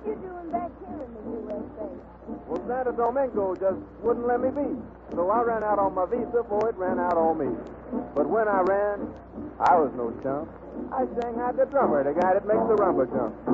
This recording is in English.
you doing back here in the USA? Well, Santo Domingo just wouldn't let me be. So I ran out on my visa before it ran out on me. But when I ran, I was no chump. I sang out the drummer, the guy that makes the rumba jump.